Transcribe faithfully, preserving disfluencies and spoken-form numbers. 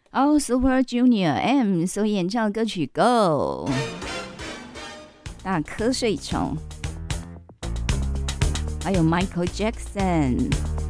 哦，Super Junior M 所演唱的歌曲《Go》，大瞌睡虫，还有 Michael Jackson。